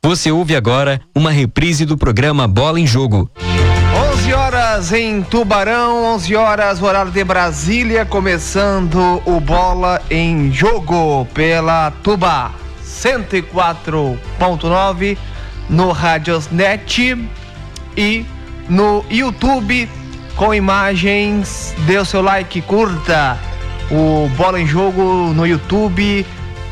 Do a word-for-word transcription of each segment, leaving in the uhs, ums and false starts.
Você ouve agora uma reprise do programa Bola em Jogo. onze horas em Tubarão, onze horas horário de Brasília, começando o Bola em Jogo pela Tuba cento e quatro ponto nove no Radiosnet e no YouTube com imagens. Dê o seu like, curta o Bola em Jogo no YouTube.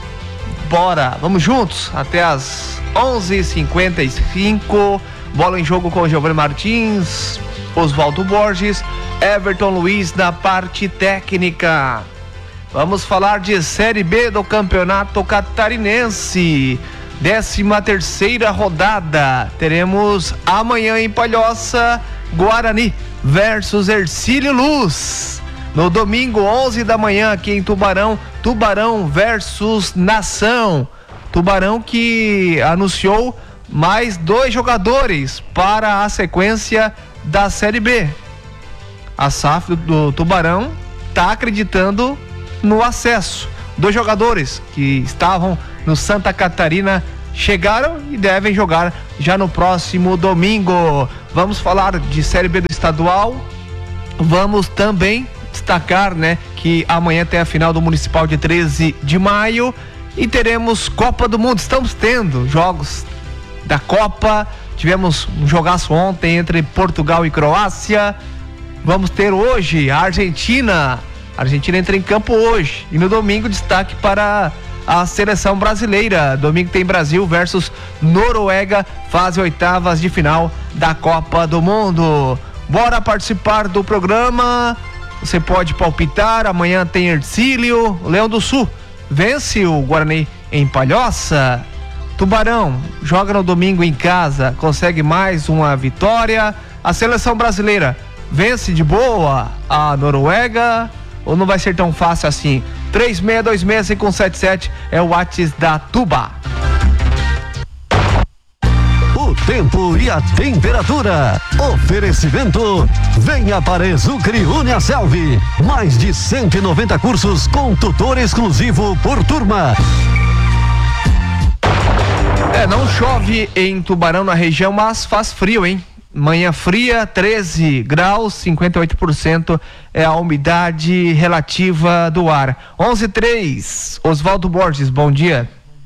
Bora, vamos juntos até as onze e cinquenta e cinco. Bola em Jogo com Giovanni Martins, Oswaldo Borges, Everton Luiz na parte técnica. Vamos falar de Série B do Campeonato Catarinense, décima terceira rodada. Teremos amanhã em Palhoça, Guarani versus Hercílio Luz. No domingo, onze da manhã, aqui em Tubarão, Tubarão versus Nação. Tubarão que anunciou mais dois jogadores para a sequência da Série B. A S A F do Tubarão está acreditando no acesso. Dois jogadores que estavam no Santa Catarina chegaram e devem jogar já no próximo domingo. Vamos falar de Série B do estadual. Vamos também destacar, né, que amanhã tem a final do Municipal de treze de maio e teremos Copa do Mundo. Estamos tendo jogos da Copa. Tivemos um jogaço ontem entre Portugal e Croácia. Vamos ter hoje a Argentina. A Argentina entra em campo hoje. E no domingo, destaque para a seleção brasileira. Domingo tem Brasil versus Noruega, fase oitavas de final da Copa do Mundo. Bora participar do programa. Você pode palpitar. Amanhã tem Hercílio. Leão do Sul vence o Guarani em Palhoça. Tubarão joga no domingo em casa, consegue mais uma vitória. A seleção brasileira vence de boa a Noruega, ou não vai ser tão fácil assim? três seis dois seis cinco um sete sete é o WhatsApp da Tuba. O tempo e a temperatura. Oferecimento. Venha para Exucre Uniaselv. Mais de cento e noventa cursos com tutor exclusivo por turma. É, não chove em Tubarão, na região, mas faz frio, hein? Manhã fria, treze graus, cinquenta e oito por cento é a umidade relativa do ar. onze e três, Oswaldo Borges, bom dia.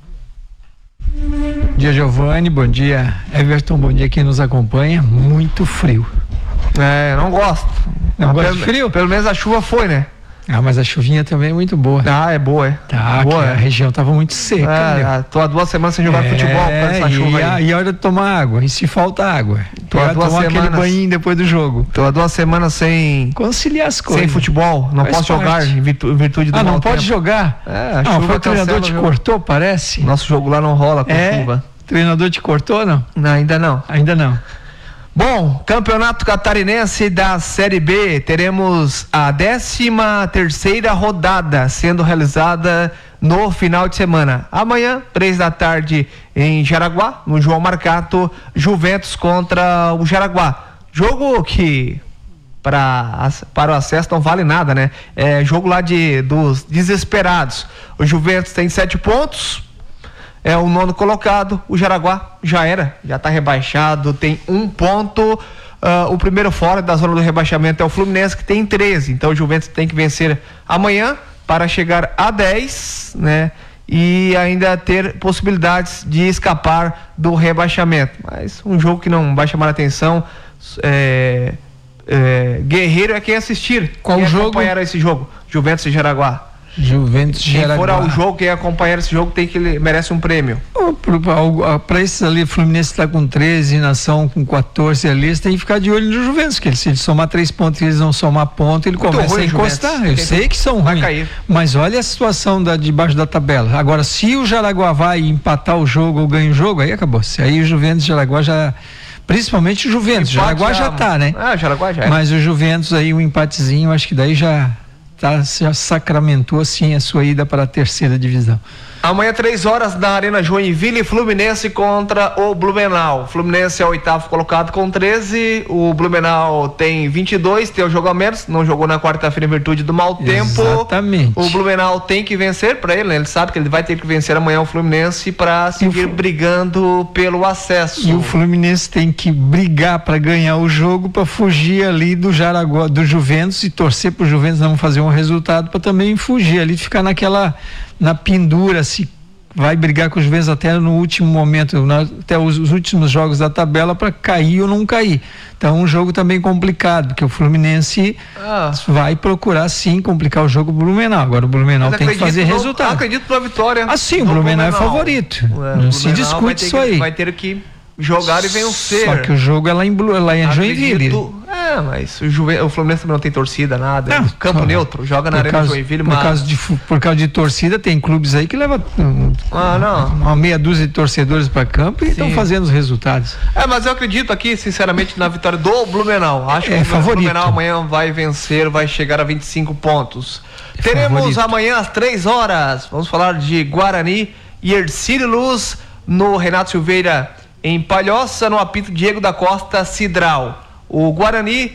Bom dia, Giovanni, bom dia, Everton, bom dia quem nos acompanha. Muito frio. É, não gosto. Não gosta pelo, de frio? Pelo menos a chuva foi, né? Ah, mas a chuvinha também é muito boa. Ah, é boa, é. Tá, boa, que é. a região tava muito seca. É, tô há duas semanas sem jogar é, futebol com essa chuva e a, aí. E a hora de tomar água, e se falta água? Tô há duas tomar semanas, aquele banho depois do jogo. Tô há duas semanas sem... Conciliar as coisas. Sem futebol, não Faz posso parte. jogar em virtu- em virtude do Ah, não mau pode tempo. jogar? É, a não, chuva foi o treinador cancela te o jogo. cortou, parece? Nosso jogo lá não rola com é, chuva. O treinador te cortou, não? Não, ainda não. Ainda não. Bom, Campeonato Catarinense da Série B, teremos a décima terceira rodada sendo realizada no final de semana. Amanhã, três da tarde, em Jaraguá, no João Marcato, Juventus contra o Jaraguá. Jogo que para, para o acesso não vale nada, né? É jogo lá de, dos desesperados. O Juventus tem sete pontos. É o nono colocado, o Jaraguá já era, já está rebaixado, tem um ponto. Uh, o primeiro fora da zona do rebaixamento é o Fluminense, que tem treze. Então o Juventus tem que vencer amanhã para chegar a dez, né? E ainda ter possibilidades de escapar do rebaixamento. Mas um jogo que não vai chamar a atenção. É, é, Guerreiro é quem assistir. Qual quem jogo? acompanhar esse jogo? Juventus e Jaraguá. Juventus Quem Jaraguá. for ao jogo, quem acompanhar esse jogo tem que merece um prêmio. Para esses ali, o Fluminense está com treze, Nação com quatorze ali, você tem que ficar de olho no Juventus, que ele, se ele somar três pontos e eles não somar ponto, ele Muito começa ruim, a encostar. Juventus. Eu Tem sei que são vai ruins, cair. mas olha a situação da, debaixo da tabela. Agora, se o Jaraguá vai empatar o jogo ou ganha o jogo, aí acabou. Se aí o Juventus e o Jaraguá já... Principalmente o Juventus, o Jaraguá já tá, né? Ah, o Jaraguá já é. Mas o Juventus aí, um empatezinho, acho que daí já... tá, já sacramentou assim a sua ida para a terceira divisão. Amanhã, três horas, na Arena Joinville, Fluminense contra o Blumenau. Fluminense é o oitavo colocado com treze, o Blumenau tem vinte e dois, tem o jogo a menos, não jogou na quarta-feira em virtude do mau tempo. Exatamente. O Blumenau tem que vencer para ele, né? Ele sabe que ele vai ter que vencer amanhã o Fluminense para seguir brigando pelo acesso. E o Fluminense tem que brigar para ganhar o jogo, para fugir ali do Jaraguá, do Juventus, e torcer para o Juventus não fazer um resultado, para também fugir ali, ficar naquela, na pendura, se vai brigar com os Juventus até no último momento, na, até os, os últimos jogos da tabela, para cair ou não cair. Então, um jogo também complicado, porque o Fluminense ah. vai procurar sim complicar o jogo do Blumenau. Agora o Blumenau tem que fazer no, resultado. Acredito na vitória. Ah, sim, o Blumenau, Blumenau é favorito. É, não se discute isso que, aí. Vai ter que jogar e vencer. Só que o jogo é lá em, lá em Joinville. É, mas o, Juve, o Fluminense também não tem torcida, nada. Não, campo só, neutro, joga na Arena Joinville, por mas... Causa de, por causa de torcida, tem clubes aí que levam um, ah, não. uma meia dúzia de torcedores para campo e estão fazendo os resultados. É, mas eu acredito aqui, sinceramente, na vitória do Blumenau. Acho é, que favorito. o Blumenau amanhã vai vencer, vai chegar a vinte e cinco pontos. É Teremos favorito. Amanhã às três horas, vamos falar de Guarani e Hercílio Luz no Renato Silveira em Palhoça, no apito Diego da Costa Cidral. O Guarani,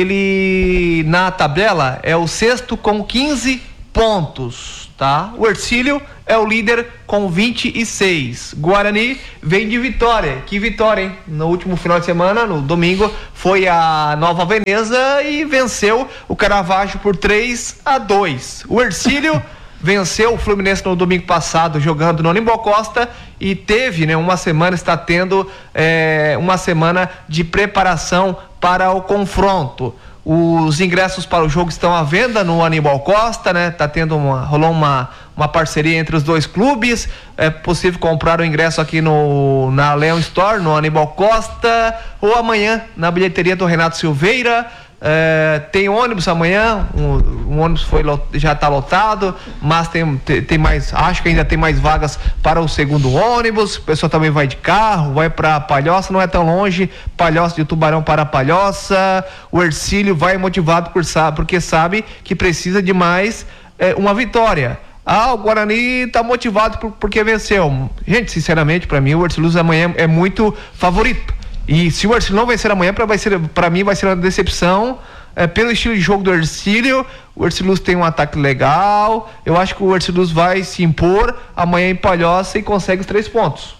ele na tabela é o sexto com quinze pontos, tá? O Hercílio é o líder com vinte e seis. Guarani vem de vitória. Que vitória, hein? No último final de semana, no domingo, foi a Nova Veneza e venceu o Caravaggio por três a dois. O Hercílio venceu o Fluminense no domingo passado jogando no Aníbal Costa e teve, né, uma semana, está tendo é, uma semana de preparação para o confronto. Os ingressos para o jogo estão à venda no Aníbal Costa, né? Tá tendo uma, rolou uma, uma parceria entre os dois clubes. É possível comprar o ingresso aqui no, na Leão Store, no Aníbal Costa, ou amanhã na bilheteria do Renato Silveira. É, tem ônibus amanhã, um, um ônibus foi, já está lotado, mas tem, tem, tem mais, acho que ainda tem mais vagas para o segundo ônibus. O pessoal também vai de carro, vai para Palhoça, não é tão longe, Palhoça de Tubarão para Palhoça. O Hercílio vai motivado por, porque sabe que precisa de mais é, uma vitória. Ah, o Guarani está motivado por, porque venceu. Gente, sinceramente, para mim o Hercílio amanhã é muito favorito. E se o Hercílio não vencer amanhã, para mim vai ser uma decepção. É, pelo estilo de jogo do Hercílio, o Hercílio tem um ataque legal. Eu acho que o Hercílio vai se impor amanhã em Palhoça e consegue os três pontos.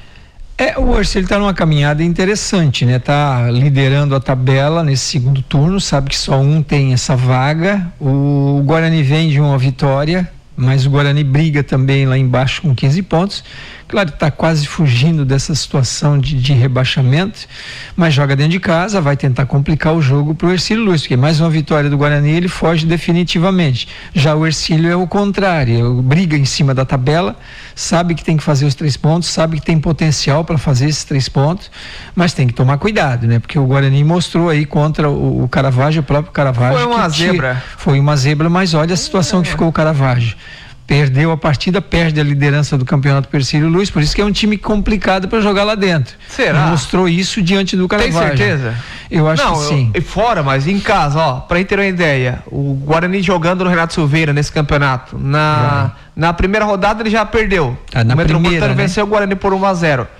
É, o Hercílio está numa caminhada interessante, né? Tá liderando a tabela nesse segundo turno, sabe que só um tem essa vaga. O Guarani vem de uma vitória, mas o Guarani briga também lá embaixo com quinze pontos. Claro, está quase fugindo dessa situação de, de rebaixamento, mas joga dentro de casa, vai tentar complicar o jogo para o Hercílio Luz, porque mais uma vitória do Guarani, ele foge definitivamente. Já o Hercílio é o contrário, briga em cima da tabela, sabe que tem que fazer os três pontos, sabe que tem potencial para fazer esses três pontos, mas tem que tomar cuidado, né? Porque o Guarani mostrou aí contra o, o Caravaggio, o próprio Caravaggio. Foi uma zebra. Tira, foi uma zebra, mas olha a situação é. que ficou o Caravaggio. Perdeu a partida, perde a liderança do campeonato Hercílio Luz, por isso que é um time complicado para jogar lá dentro. Será? Mostrou isso diante do Caravaggio. Tem certeza? Eu acho Não, que sim. Eu, fora, mas em casa, ó, pra gente ter uma ideia, o Guarani jogando no Renato Silveira nesse campeonato, na, na primeira rodada ele já perdeu. Ah, na o Metropolitano primeira, né? venceu o Guarani por um a zero.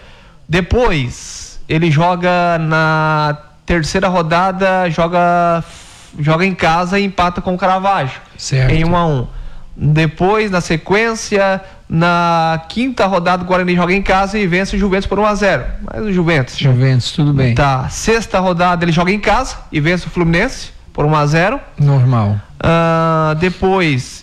Depois, ele joga na terceira rodada, joga, joga em casa e empata com o Caravaggio. Certo. Em um a um. Depois, na sequência, na quinta rodada, o Guarani joga em casa e vence o Juventus por um a zero. Mas o Juventus... Juventus, tudo bem. Tá. Sexta rodada, ele joga em casa e vence o Fluminense por um a zero. Normal. Uh, depois,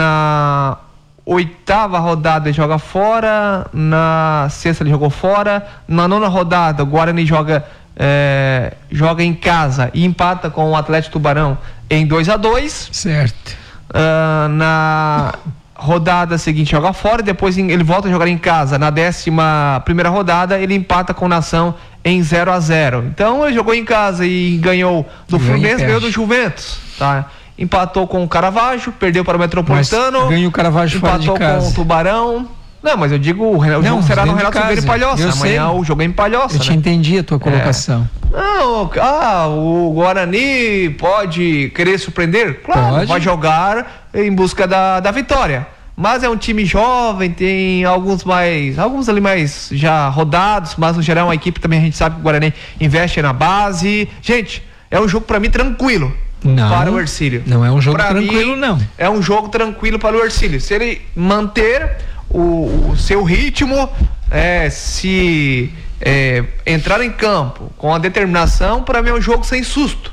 na oitava rodada, ele joga fora. Na sexta, ele jogou fora. Na nona rodada, o Guarani joga, é, joga em casa e empata com o Atlético Tubarão em dois a dois. Certo. Uh, na rodada seguinte joga fora, depois ele volta a jogar em casa. Na décima primeira rodada ele empata com o Nação em zero a zero. Então ele jogou em casa e ganhou do Fluminense, ganhou do Juventus, tá? Empatou com o Caravaggio, perdeu para o Metropolitano, ganhou o Caravaggio fora de casa, empatou com o Tubarão. Não, mas eu digo, o, Renato, não, o jogo será no Renato Silveira em Palhoça. Eu Amanhã sei. o jogo é em Palhoça. Eu te né? entendi a tua colocação. É. Não, ah, o Guarani pode querer surpreender? Claro, Pode. vai jogar em busca da, da vitória. Mas é um time jovem, tem alguns mais, alguns ali mais já rodados, mas no geral é uma equipe também, a gente sabe que o Guarani investe na base. Gente, é um jogo pra mim tranquilo. Não, para o Hercílio. Não é um jogo pra tranquilo, mim, não. É um jogo tranquilo para o Hercílio. Se ele manter o, o seu ritmo, é, se é, entrar em campo com a determinação, para mim é um jogo sem susto.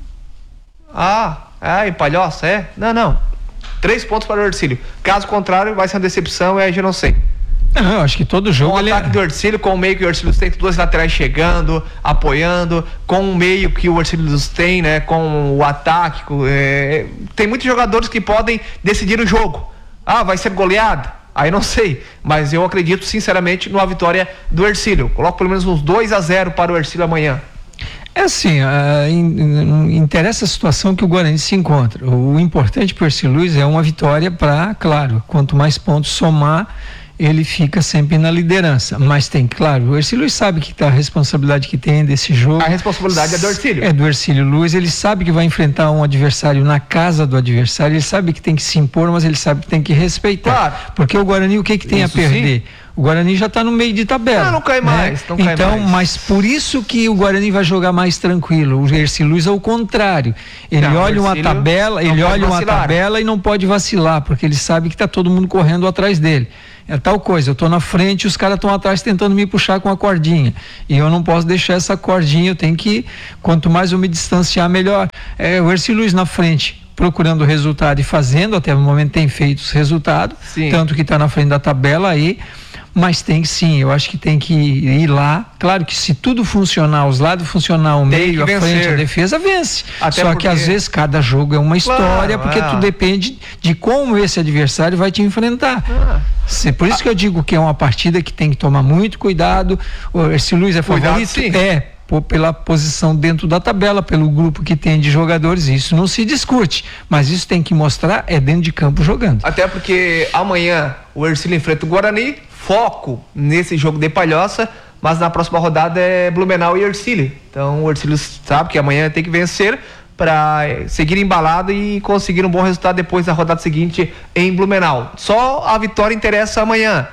Ah, é, em Palhoça, é? Não, não. Três pontos para o Hercílio. Caso contrário, vai ser uma decepção e aí já não sei. Não, eu acho que todo jogo Com o ele ataque é... do Hercílio, com o meio que o Hercílio tem, dois laterais chegando, apoiando, com o meio que o Hercílio tem, né? Com o ataque, é... tem muitos jogadores que podem decidir o jogo. Ah, vai ser goleada? Aí não sei, mas eu acredito sinceramente numa vitória do Hercílio. Coloco pelo menos uns dois a zero para o Hercílio amanhã. É assim, uh, in, in, interessa a situação que o Guarani se encontra. O importante para o Hercílio Luz é uma vitória para, claro, quanto mais pontos somar, ele fica sempre na liderança. Mas tem, claro, o Hercílio Luz sabe que tá, a responsabilidade que tem desse jogo. A responsabilidade é do Hercílio. É do Hercílio Luz, ele sabe que vai enfrentar um adversário na casa do adversário, ele sabe que tem que se impor, mas ele sabe que tem que respeitar. Claro. Porque o Guarani, o que que tem Isso a perder? sim. O Guarani já está no meio de tabela. Não, não cai mais, né? não cai então, mais. mas por isso que o Guarani vai jogar mais tranquilo. O Hercílio Luz é o contrário. Ele Não, olha uma tabela, ele olha uma vacilar. tabela e não pode vacilar, porque ele sabe que está todo mundo correndo atrás dele. É tal coisa, eu estou na frente e os caras estão atrás tentando me puxar com a cordinha. E eu não posso deixar essa cordinha, eu tenho que, quanto mais eu me distanciar, melhor. É, o Hercílio Luz na frente, procurando o resultado e fazendo, até o momento tem feito os resultados, Sim. tanto que está na frente da tabela aí. Mas tem que sim, eu acho que tem que ir lá. Claro que se tudo funcionar, os lados funcionar, o meio, a frente, a defesa, vence. Até Só porque... que às vezes cada jogo é uma história, Claro, porque é. tudo depende de como esse adversário vai te enfrentar. Ah. Se, por isso que eu digo que é uma partida que tem que tomar muito cuidado. O Hercílio Luz é Cuidado, favorito? sim. É. Por, pela posição dentro da tabela, pelo grupo que tem de jogadores, isso não se discute, mas isso tem que mostrar é dentro de campo jogando. Até porque amanhã o Hercílio enfrenta o Guarani, foco nesse jogo de Palhoça, mas na próxima rodada é Blumenau e Hercílio. Então o Hercílio sabe que amanhã tem que vencer para seguir embalado e conseguir um bom resultado depois da rodada seguinte em Blumenau. Só a vitória interessa amanhã.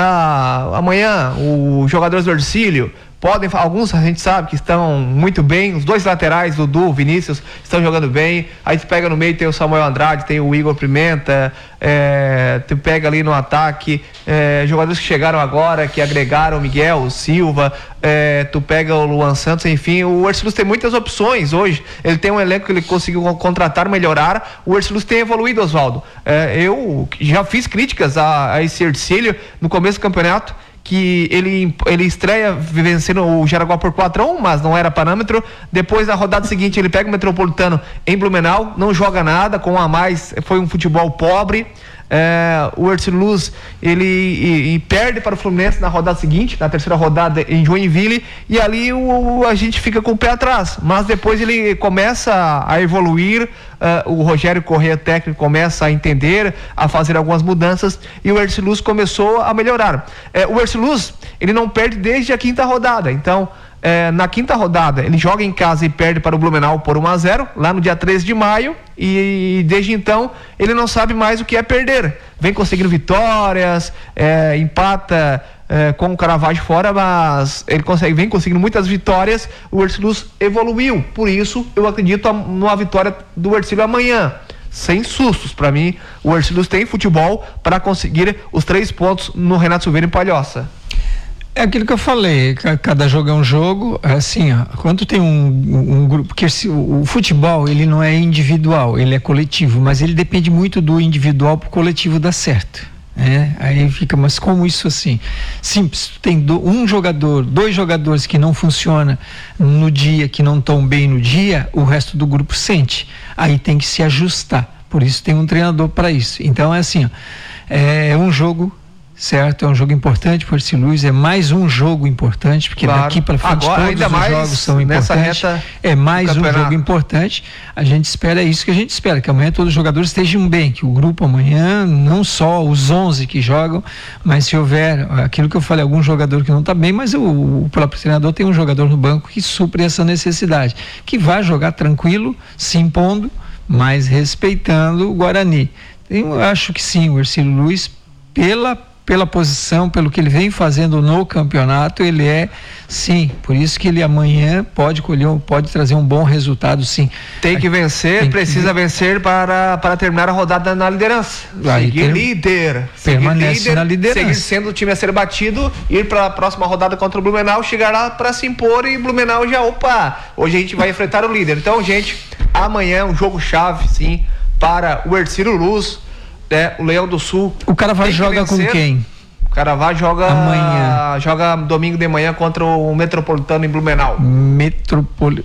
Ah, amanhã os jogadores do Hercílio podem, alguns a gente sabe que estão muito bem, os dois laterais, Dudu, o Vinícius, estão jogando bem. Aí tu pega no meio, tem o Samuel Andrade, tem o Igor Pimenta, é, tu pega ali no ataque, é, jogadores que chegaram agora, que agregaram o Miguel, o Silva, é, tu pega o Luan Santos, enfim, o Hercílio tem muitas opções hoje, ele tem um elenco que ele conseguiu contratar, melhorar, o Hercílio tem evoluído, Oswaldo. É, eu já fiz críticas a, a esse Hercílio no começo do campeonato, que ele, ele estreia vencendo o Jaraguá por quatro a um, mas não era parâmetro. Depois, na rodada seguinte, ele pega o Metropolitano em Blumenau, não joga nada, com um a mais, foi um futebol pobre. É, o Hercílio Luz, ele e, e perde para o Fluminense na rodada seguinte, na terceira rodada em Joinville, e ali o, a gente fica com o pé atrás, mas depois ele começa a evoluir, uh, o Rogério Corrêa, técnico, começa a entender, a fazer algumas mudanças, e o Hercílio Luz começou a melhorar. É, o Hercílio Luz, ele não perde desde a quinta rodada, então É, na quinta rodada ele joga em casa e perde para o Blumenau por um a zero, lá no dia treze de maio, e desde então ele não sabe mais o que é perder, vem conseguindo vitórias, é, empata é, com o Caravaggio fora, mas ele consegue, vem conseguindo muitas vitórias. O Hercílio Luz evoluiu, por isso eu acredito numa vitória do Hercílio amanhã, sem sustos. Para mim o Hercílio tem futebol para conseguir os três pontos no Renato Silveira em Palhoça. É aquilo que eu falei, cada jogo é um jogo, assim, ó, quando tem um, um grupo, porque o, o futebol, ele não é individual, ele é coletivo, mas ele depende muito do individual para o coletivo dar certo, né? Aí fica, mas como isso assim? Simples, tem do, um jogador, dois jogadores que não funcionam no dia, que não estão bem no dia, o resto do grupo sente, aí tem que se ajustar, por isso tem um treinador para isso. Então é assim, ó, é um jogo certo? É um jogo importante para o Ercílio Luz, é mais um jogo importante, porque claro. daqui para frente Agora, todos ainda os mais jogos são nessa importantes. Reta é mais um jogo importante. A gente espera, é isso que a gente espera, que amanhã todos os jogadores estejam bem, que o grupo amanhã, não só os onze que jogam, mas se houver, aquilo que eu falei, algum jogador que não está bem, mas o, o próprio treinador tem um jogador no banco que supre essa necessidade, que vai jogar tranquilo, se impondo, mas respeitando o Guarani. Eu acho que sim, o Ercílio Luz, pela pela posição, pelo que ele vem fazendo no campeonato, ele é, sim, por isso que ele amanhã pode colher, pode trazer um bom resultado, sim. Tem que vencer, Tem precisa que... vencer para, para terminar a rodada na liderança. Aí seguir ter... líder. Permanece seguir líder, na liderança. Seguir sendo o time a ser batido, ir para a próxima rodada contra o Blumenau, chegar lá para se impor e Blumenau já, opa, hoje a gente vai enfrentar o líder. Então, gente, amanhã é um jogo chave, sim, para o Ercílio Luz. É, o Leão do Sul. O Caravaggio joga com quem? O Caravaggio joga amanhã. Joga domingo de manhã contra o Metropolitano em Blumenau. Metropoli...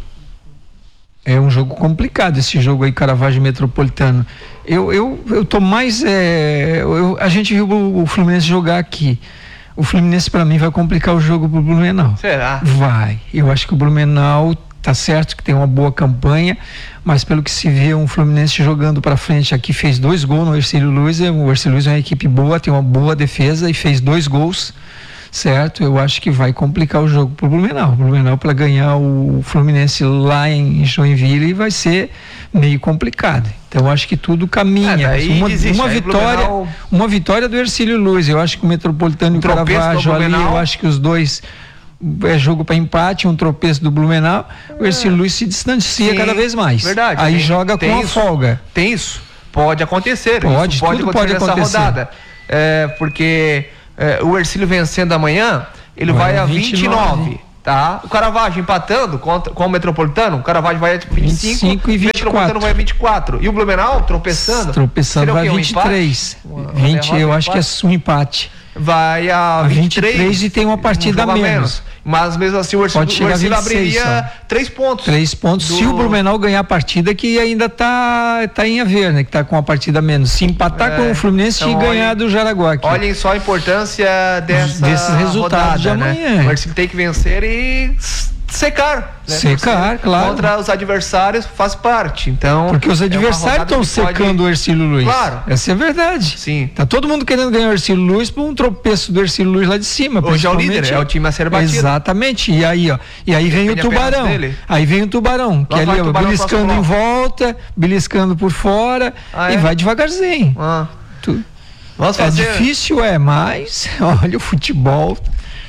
É um jogo complicado esse jogo aí, Caravaggio Metropolitano. Eu, eu, eu tô mais. É... Eu, a gente viu o, o Fluminense jogar aqui. O Fluminense, para mim, vai complicar o jogo pro Blumenau. Será? Vai. Eu acho que o Blumenau tá certo que tem uma boa campanha, mas pelo que se vê, um Fluminense jogando para frente aqui, fez dois gols no Ercílio Luz. O Ercílio Luz é uma equipe boa, tem uma boa defesa e fez dois gols, certo? Eu acho que vai complicar o jogo pro Blumenau. O Blumenau, para ganhar o Fluminense lá em Joinville, vai ser meio complicado. Então, eu acho que tudo caminha. É, uma, existe, uma vitória, Blumenau... uma vitória do Ercílio Luz. Eu acho que o Metropolitano um e o Caravaggio ali, eu acho que os dois é jogo para empate, um tropeço do Blumenau, o Ercílio Luz se distancia Sim, cada vez mais. Verdade. Aí tem, joga tem com isso, a folga. Tem isso. Pode acontecer. Pode, isso pode tudo acontecer pode nessa acontecer. rodada. É, porque é, o Ercílio vencendo amanhã, ele vai, vai a vinte e nove. Tá? O Caravaggio empatando contra, com o Metropolitano, o Caravaggio vai a vinte e cinco, e vinte e quatro. O Metropolitano vai a vinte e quatro. E o Blumenau tropeçando? Tropeçando vai a vinte e três. Um vinte, eu acho que é um empate. Vai a vinte e três, vinte e três e tem uma partida um a menos. menos. Mas mesmo assim o Ercílio abriria três pontos. Três pontos. Do... Se o Blumenau ganhar a partida, que ainda tá, tá em haver, né? Que tá com a partida a menos. Se empatar é, com o Fluminense então e ganhar olhem, do Jaraguá aqui. Olhem só a importância dessa desses resultados rodada, de amanhã. Né? O Ercílio tem que vencer e secar. Né? Secar, claro. Contra os adversários faz parte. Então, porque os adversários estão é secando pode... o Ercílio Luz. Claro. Essa é a verdade. Sim. Tá todo mundo querendo ganhar o Ercílio Luz por um tropeço do Ercílio Luz lá de cima. Hoje é o líder, é o time a ser batido. Exatamente. E aí, ó. E aí vem o Tubarão. Aí vem o Tubarão, que ali, ó, beliscando em volta, beliscando por fora ah, e é? vai devagarzinho. Ah. Tu... Vamos fazer... É difícil, é, mas olha o futebol.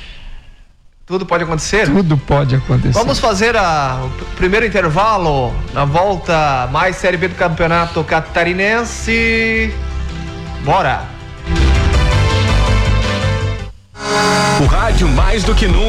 Tudo pode acontecer? Tudo pode acontecer. Vamos fazer a, o primeiro intervalo na volta mais Série B do Campeonato Catarinense. Bora! O rádio mais do que nunca.